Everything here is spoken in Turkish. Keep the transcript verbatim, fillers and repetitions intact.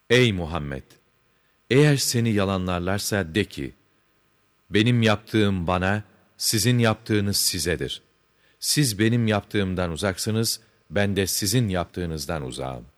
Ey Muhammed! Eğer seni yalanlarlarsa de ki, benim yaptığım bana, sizin yaptığınız sizedir. Siz benim yaptığımdan uzaksınız, ben de sizin yaptığınızdan uzağım.